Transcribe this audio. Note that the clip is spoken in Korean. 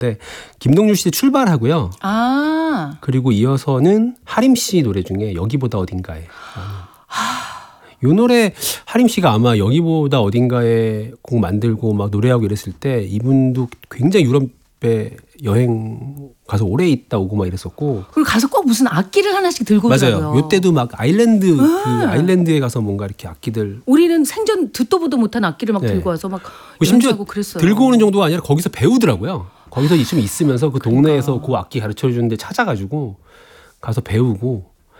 때 김동률 씨 출발하고요. 아. 그리고 이어서는 하림 씨 노래 중에 여기보다 어딘가에. 이 노래 하림 씨가 아마 여기보다 어딘가에 곡 만들고 막 노래하고 이랬을 때 이분도 굉장히 유럽에 여행 가서 오래 있다 오고 막 이랬었고. 그리고 가서 꼭 무슨 악기를 하나씩 들고 맞아요. 오더라고요. 이때도 막 아일랜드 그 아일랜드에 가서 뭔가 이렇게 악기들. 우리는 생전 듣도 보도 못한 악기를 막 네. 들고 와서 막 심지어 연주하고 그랬어요. 들고 오는 정도가 아니라 거기서 배우더라고요. 거기서 좀 있으면서 그 동네에서 그 악기 가르쳐 주는데 찾아가지고 가서 배우고